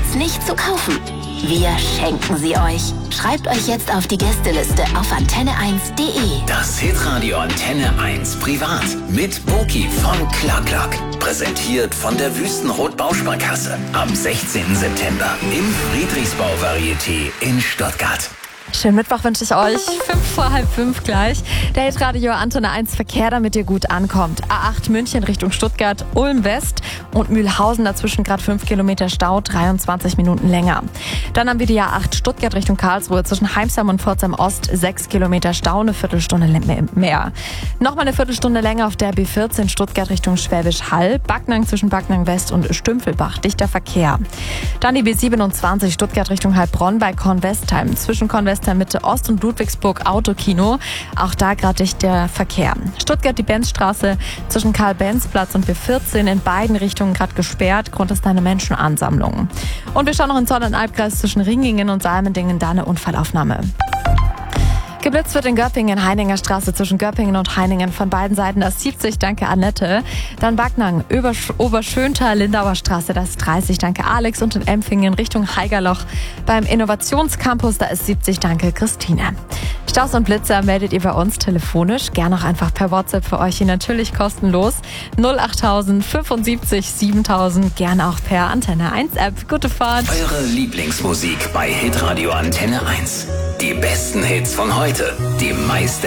Tickets nicht zu kaufen? Wir schenken sie euch. Schreibt euch jetzt auf die Gästeliste auf antenne1.de. Das Hitradio Antenne 1 Privat mit Boki von Clark. Präsentiert von der Wüstenrot Bausparkasse. Am 16. September im Friedrichsbau-Varieté in Stuttgart. Schönen Mittwoch wünsche ich euch. 5:45 gleich. Der Hitradio Antenne 1 Verkehr, damit ihr gut ankommt. A8 München Richtung Stuttgart, Ulm West und Mühlhausen dazwischen gerade 5 Kilometer Stau, 23 Minuten länger. Dann haben wir die A8 Stuttgart Richtung Karlsruhe zwischen Heimsheim und Pforzheim Ost, 6 Kilometer Stau, eine Viertelstunde mehr. Nochmal eine Viertelstunde länger auf der B14 Stuttgart Richtung Schwäbisch Hall, Backnang zwischen Backnang West und Stümpfelbach, dichter Verkehr. Dann die B27 Stuttgart Richtung Heilbronn bei Kornwestheim zwischen Kornwestheim Mitte Ost und Ludwigsburg Autokino. Auch da gerade dicht der Verkehr. Stuttgart die Benzstraße zwischen Karl-Benz-Platz und B14 in beiden Richtungen gerade gesperrt. Grund ist eine Menschenansammlung. Und wir schauen noch in Zollern-Albkreis zwischen Ringingen und Salmendingen, da eine Unfallaufnahme. Geblitzt wird in Göppingen, Heininger Straße zwischen Göppingen und Heiningen. Von beiden Seiten das 70, danke Annette. Dann Backnang, Oberschöntal, Lindauer Straße, das 30, danke Alex. Und in Empfingen Richtung Haigerloch beim Innovationscampus, da ist 70, danke Christine. Staus und Blitzer meldet ihr bei uns telefonisch. Gerne auch einfach per WhatsApp für euch hier natürlich kostenlos. 08000 75 7000, gerne auch per Antenne 1 App. Gute Fahrt. Eure Lieblingsmusik bei Hitradio Antenne 1. Die besten Hits von heute, die meisten